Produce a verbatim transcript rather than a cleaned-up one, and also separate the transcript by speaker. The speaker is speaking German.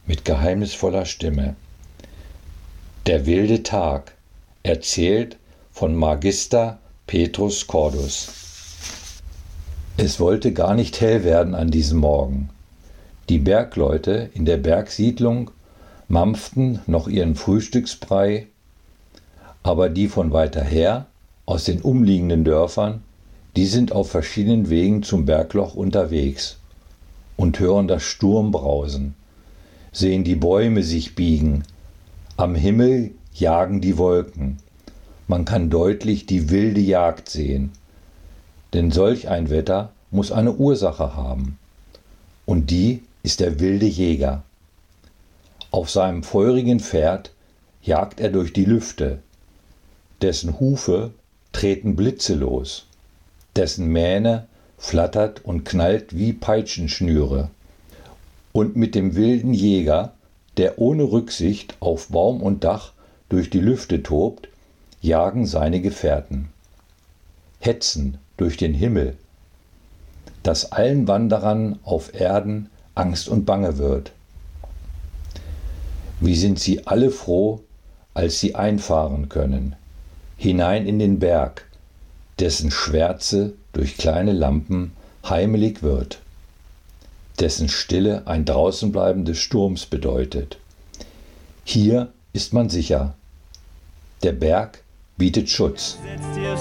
Speaker 1: mit geheimnisvoller Stimme. Der wilde Tag, erzählt von Magister Petrus Cordus. Es wollte gar nicht hell werden an diesem Morgen. Die Bergleute in der Bergsiedlung mampften noch ihren Frühstücksbrei, aber die von weiter her, aus den umliegenden Dörfern, die sind auf verschiedenen Wegen zum Bergloch unterwegs und hören das Sturmbrausen, sehen die Bäume sich biegen, am Himmel jagen die Wolken. Man kann deutlich die wilde Jagd sehen, denn solch ein Wetter muss eine Ursache haben, und die ist der wilde Jäger. Auf seinem feurigen Pferd jagt er durch die Lüfte, dessen Hufe treten Blitze los, dessen Mähne flattert und knallt wie Peitschenschnüre, und mit dem wilden Jäger, der ohne Rücksicht auf Baum und Dach durch die Lüfte tobt, jagen seine Gefährten, hetzen durch den Himmel, dass allen Wanderern auf Erden Angst und Bange wird. Wie sind sie alle froh, als sie einfahren können, hinein in den Berg, dessen Schwärze durch kleine Lampen heimelig wird, dessen Stille ein Draußenbleiben des Sturms bedeutet. Hier ist man sicher. Der Berg bietet Schutz.